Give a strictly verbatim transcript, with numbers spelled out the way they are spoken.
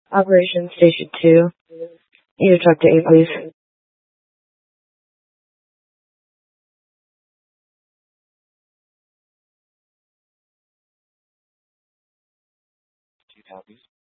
Operation Station two. Need to talk to A, please. Two copies.